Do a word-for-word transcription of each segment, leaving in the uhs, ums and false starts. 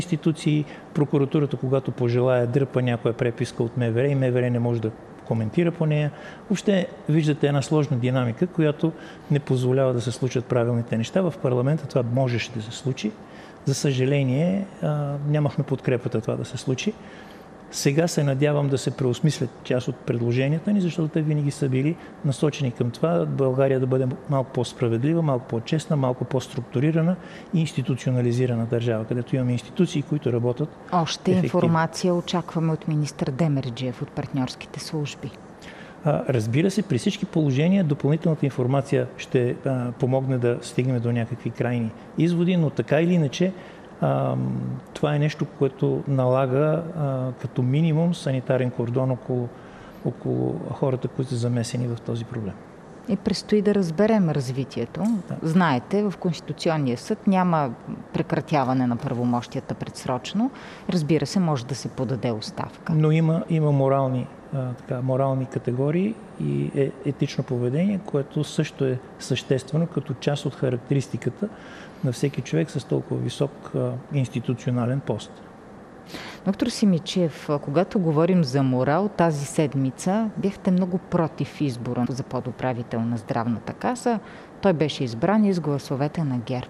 институции, прокуратурата, когато пожелая, дърпа някоя преписка от МВР и МВР не може да коментира по нея. Въобще виждате една сложна динамика, която не позволява да се случат правилните неща. В парламента това можеше да се случи. За съжаление, нямахме подкрепата това да се случи. Сега се надявам да се преосмислят част от предложенията ни, защото те винаги са били насочени към това България да бъде малко по-справедлива, малко по-честна, малко по-структурирана и институционализирана държава, където имаме институции, които работят Още ефективно. Информация очакваме от министър Демерджиев от партньорските служби. Разбира се, при всички положения допълнителната информация ще помогне да стигнем до някакви крайни изводи, но така или иначе това е нещо, което налага като минимум санитарен кордон около, около хората, които са замесени в този проблем. И предстои да разберем развитието. Да. Знаете, в Конституционния съд няма прекратяване на правомощията предсрочно. Разбира се, може да се подаде оставка. Но има, има морални, а, така, морални категории и е, етично поведение, което също е съществено като част от характеристиката на всеки човек с толкова висок а, институционален пост. Доктор Симидчиев, когато говорим за морал, тази седмица бяхте много против избора за подуправител на Здравната каса. Той беше избран и с гласовете на ГЕРБ.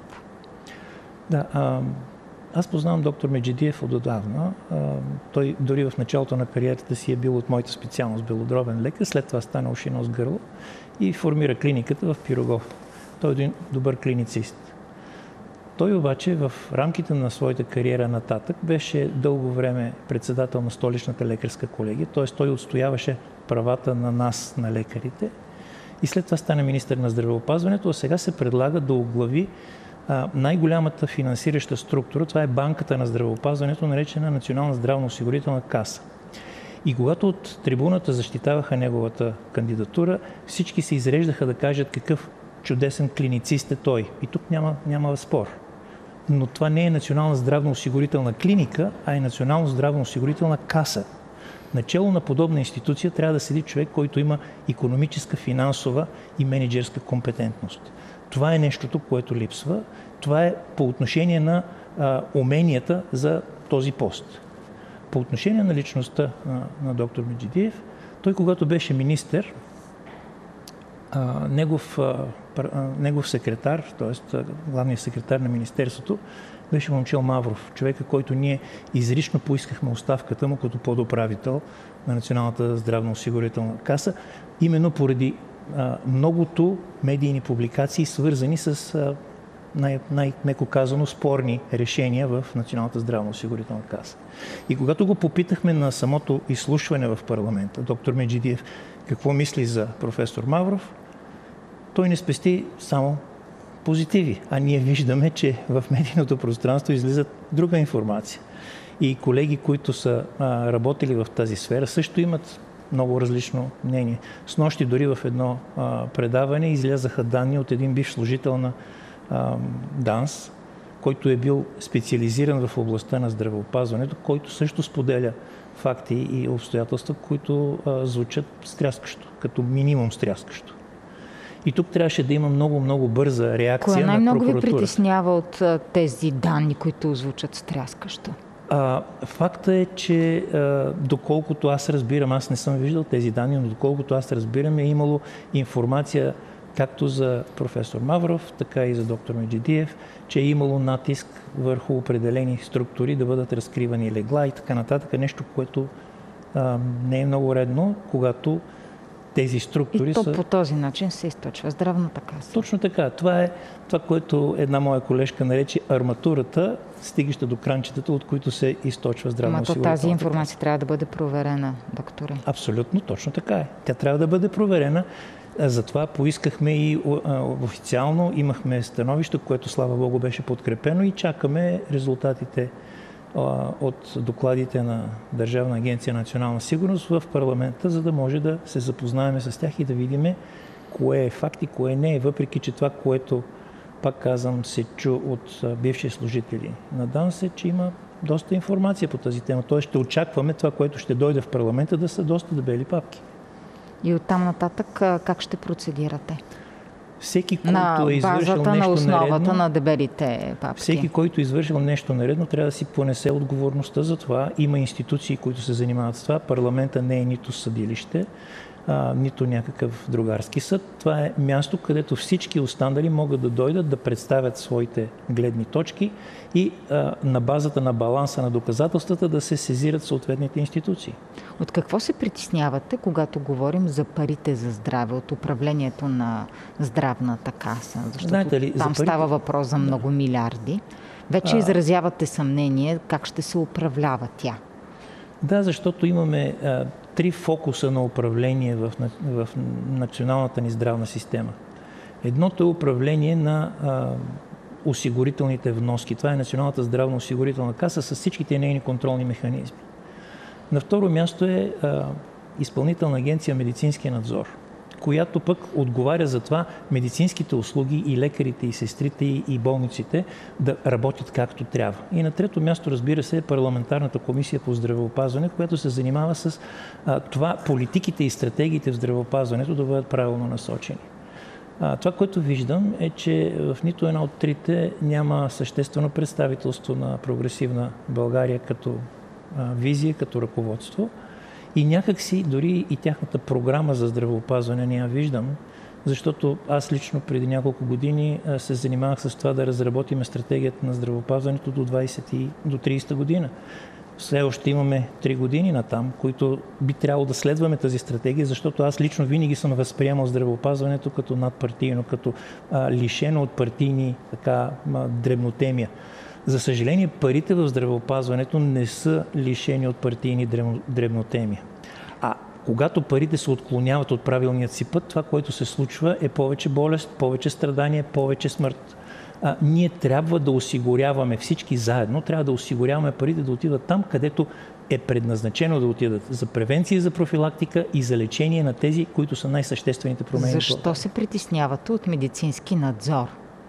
Да, а, аз познавам доктор Меджидиев отдавна. А, той дори в началото на кариерата си е бил от моята специалност белодробен лекар, след това стана уши-нос гърло и формира клиниката в Пирогов. Той е един добър клиницист. Той обаче в рамките на своята кариера нататък беше дълго време председател на столичната лекарска колегия, т.е. той отстояваше правата на нас, на лекарите, и след това стана министър на здравеопазването, а сега се предлага да оглави най-голямата финансираща структура, това е банката на здравеопазването, наречена Национална здравноосигурителна каса. И когато от трибуната защитаваха неговата кандидатура, всички се изреждаха да кажат какъв чудесен клиницист е той. И тук няма, няма спор. Но това не е Национална здравноосигурителна клиника, а е Национална здравноосигурителна каса. Начело на подобна институция трябва да седи човек, който има икономическа, финансова и менеджерска компетентност. Това е нещото, което липсва. Това е по отношение на а, уменията за този пост. По отношение на личността на, на доктор Меджидиев, той когато беше министър, а, негов, а, негов секретар, т.е. главният секретар на Министерството, беше Момчил Мавров, човека, който ние изрично поискахме оставката му като подуправител на Националната здравноосигурителна каса, именно поради а, многото медийни публикации, свързани с а, най- най-меко казано спорни решения в Националната здравноосигурителна каса. И когато го попитахме на самото изслушване в парламента, доктор Меджидиев, какво мисли за професор Мавров, той не спести само позитиви. А ние виждаме, че в медийното пространство излизат друга информация. И колеги, които са а, работили в тази сфера, също имат много различно мнение. Снощи дори в едно а, предаване излязаха данни от един бивш служител на а, ДАНС, който е бил специализиран в областта на здравеопазването, който също споделя факти и обстоятелства, които а, звучат стряскащо, като минимум стряскащо. И тук трябваше да има много-много бърза реакция Кое на прокуратурата. Кое най-много ви притеснява от тези данни, които звучат стряскащо? А, факта е, че а, доколкото аз разбирам, аз не съм виждал тези данни, но доколкото аз разбирам, е имало информация както за професор Мавров, така и за доктор Меджидиев, че е имало натиск върху определени структури да бъдат разкривани легла и така нататък. Нещо, което а, не е много редно, когато тези структури и то са... по този начин се източва здравната каса. Точно така. Това е това, което една моя колежка нарече арматурата, стигаща до кранчетата, от които се източва здравноосигурителната каса. Тази информация трябва да бъде проверена, докторе. Абсолютно, точно така е. Тя трябва да бъде проверена. Затова поискахме и официално, имахме становище, което слава Богу беше подкрепено и чакаме резултатите от докладите на Държавна агенция национална сигурност в парламента, за да може да се запознаем с тях и да видим кое е факт и кое не е, въпреки че това, което, пак казвам, се чу от бивши служители на ДАНС, е, че има доста информация по тази тема. Тоест ще очакваме това, което ще дойде в парламента, да са доста дебели папки. И оттам нататък как ще процедирате? Всеки, който на е извършил базата, нещо на основата нередно, на дебелите папки. Всеки, който е извършил нещо нередно, трябва да си понесе отговорността за това. Има институции, които се занимават с това. Парламента не е нито съдилище, а, нито някакъв другарски съд. Това е място, където всички останали могат да дойдат да представят своите гледни точки и а, на базата на баланса на доказателствата да се сезират съответните институции. От какво се притеснявате, когато говорим за парите за здраве, от управлението на здравната каса? Защото Знаете ли, там парите... става въпрос за много милиарди. Вече а... изразявате съмнение как ще се управлява тя. Да, защото имаме а, три фокуса на управление в, в националната ни здравна система. Едното е управление на а, осигурителните вноски. Това е Националната здравноосигурителна каса с всичките нейни контролни механизми. На второ място е а, Изпълнителна агенция медицински надзор, която пък отговаря за това медицинските услуги и лекарите, и сестрите, и болниците да работят както трябва. И на трето място, разбира се, е Парламентарната комисия по здравеопазване, която се занимава с а, това политиките и стратегиите в здравеопазването да бъдат правилно насочени. А, това, което виждам, е, че в нито една от трите няма съществено представителство на прогресивна България като а, визия, като ръководство. И някакси дори и тяхната програма за здравеопазване не я виждам, защото аз лично преди няколко години се занимавах с това да разработим стратегията на здравеопазването до, двадесета и до тридесета година. Все още имаме три години натам, които би трябвало да следваме тази стратегия, защото аз лично винаги съм възприемал здравеопазването като надпартийно, като а, лишено от партийни така, а, дребнотемия. За съжаление, парите в здравеопазването не са лишени от партийни дребнотемия. А когато парите се отклоняват от правилният си път, това, което се случва, е повече болест, повече страдание, повече смърт. А, ние трябва да осигуряваме всички заедно, трябва да осигуряваме парите да отидат там, където е предназначено да отидат за превенция, за профилактика и за лечение на тези, които са най-съществените промени. Защо се притеснявате от медицински надзор?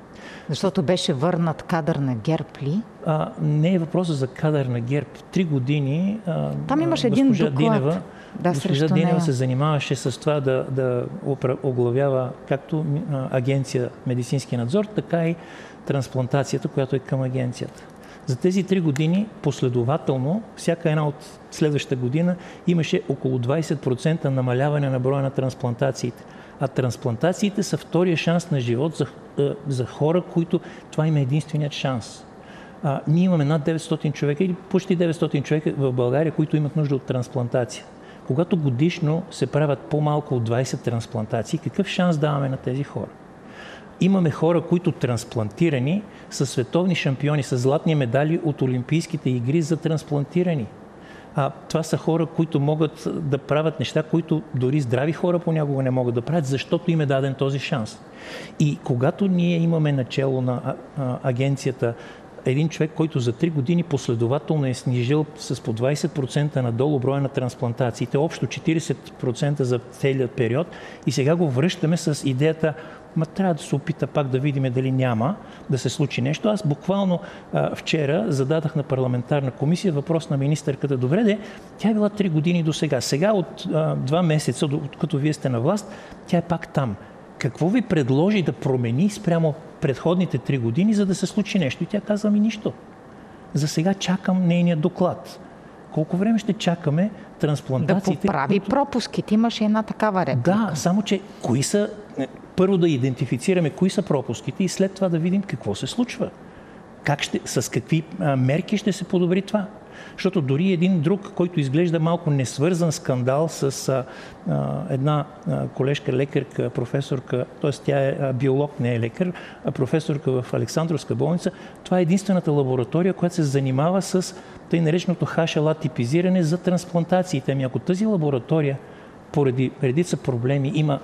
Защото беше върнат кадър на ГЕРБ ли? А, не е въпросът за кадър на ГЕРБ. Три години а, там имаше един доклад. Динева, да, госпожа Динева се занимаваше с това да, да оглавява както агенция медицински надзор, така и трансплантацията, която е към агенцията. За тези три години последователно, всяка една от следващата година имаше около двадесет процента намаляване на броя на трансплантациите. А трансплантациите са втория шанс на живот за, за хора, които това им е единственият шанс. А, ние имаме над деветстотин човека или почти деветстотин човека в България, които имат нужда от трансплантация. Когато годишно се правят по-малко от двадесет трансплантации, какъв шанс даваме на тези хора? Имаме хора, които трансплантирани са световни шампиони с златни медали от Олимпийските игри за трансплантирани. А, това са хора, които могат да правят неща, които дори здрави хора понякога не могат да правят, защото им е даден този шанс. И когато ние имаме начало на а, а, агенцията един човек, който за три години последователно е снижил с по двадесет процента надолу броя на трансплантациите, общо четиридесет процента за целият период, и сега го връщаме с идеята, ма трябва да се опита пак да видим дали няма да се случи нещо. Аз буквално а, вчера зададах на парламентарна комисия въпрос на министърката. Добре де, тя е била три години до сега. Сега от а, два месеца, като вие сте на власт, тя е пак там. Какво ви предложи да промени спрямо предходните три години, за да се случи нещо? И тя каза ми нищо. За сега чакам нейния доклад. Колко време ще чакаме трансплантациите? Да поправи които... пропуските. Имаше една такава реплика. Да, само че кои са... Първо да идентифицираме кои са пропуските и след това да видим какво се случва. Как ще, с какви а, мерки ще се подобри това. Защото дори един друг, който изглежда малко несвързан скандал с а, а, една а, колежка, лекарка, професорка, т.е. тя е а, биолог, не е лекар, а професорка в Александровска болница, това е единствената лаборатория, която се занимава с тъй нареченото Х Л А типизиране за трансплантациите. Ами ако тази лаборатория поради редица проблеми има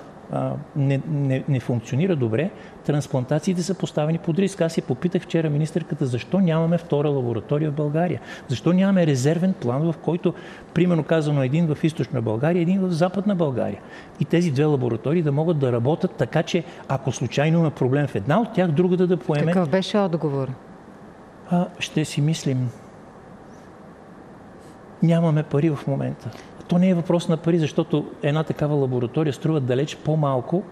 Не, не, не функционира добре, трансплантациите са поставени под риск. Аз я попитах вчера министърката, защо нямаме втора лаборатория в България? Защо нямаме резервен план, в който, примерно казано, един в източна България, един в западна България. И тези две лаборатории да могат да работят така, че ако случайно има проблем в една от тях, другата да поеме. Какъв беше отговор? А, ще си мислим. Нямаме пари в момента. То не е въпрос на пари, защото една такава лаборатория струва далеч по-малко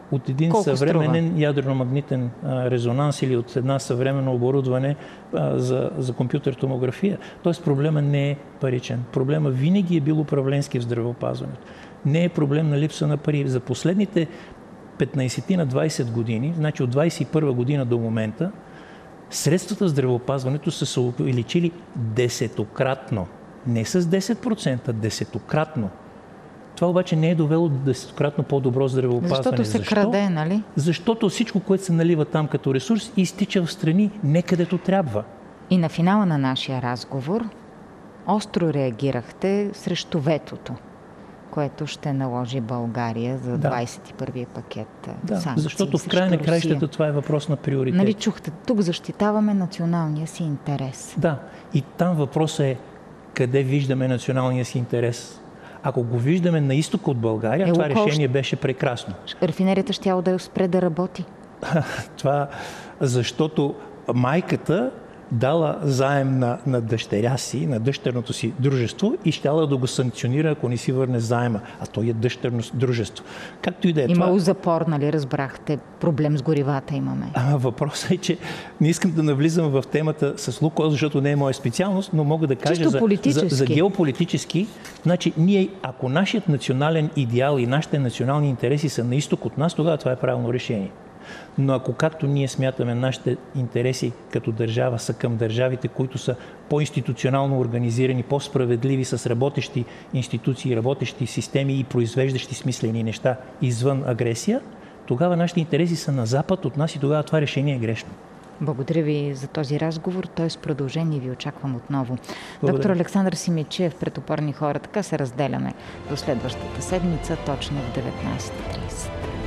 от един Колко съвременен струва? ядрено-магнитен а, резонанс или от една съвременно оборудване а, за, за компютър томография. Тоест проблема не е паричен. Проблема винаги е бил управленски в здравеопазването. Не е проблем на липса на пари. За последните петнайсет на двайсет години, значи от двайсет и първа година до момента, средствата в здравеопазването са се увеличили десетократно. Не с десет процента, десетократно. Това обаче не е довело до десетократно по-добро здравеопазване. Защото се Защо? краде, нали? Защото всичко, което се налива там като ресурс, изтича в страни не където трябва. И на финала на нашия разговор остро реагирахте срещу ветото, което ще наложи България за Да. двайсет и първия пакет Да, санкции защото в срещу края на Русия. краищата това е въпрос на приоритет. Нали чухте, тук защитаваме националния си интерес. Да, и там въпросът е къде виждаме националния си интерес. Ако го виждаме на изток от България, Е, това Лукойл решение беше прекрасно. Рафинерията щяло да спре да работи. Това, защото майката дала заем на, на дъщеря си, на дъщерното си дружество и щяла да го санкционира, ако не си върне заема. А той е дъщерно дружество. Както и да е Имало това. запор, нали, разбрахте, проблем с горивата имаме. А, въпросът е, че не искам да навлизам в темата с Лукойл, защото не е моя специалност, но мога да кажа Чисто за, за, за политически. геополитически. Значи, ние, ако нашият национален идеал и нашите национални интереси са на изток от нас, тогава това е правилно решение. Но ако както ние смятаме нашите интереси като държава са към държавите, които са по-институционално организирани, по-справедливи, с работещи институции, работещи системи и произвеждащи смислени неща извън агресия, тогава нашите интереси са на запад от нас и тогава това решение е грешно. Благодаря ви за този разговор. Той с продължение ви очаквам отново. Благодаря. Доктор Александър Симидчиев, пред опорни хора. Така се разделяме до следващата седмица, точно в деветнайсет и трийсет.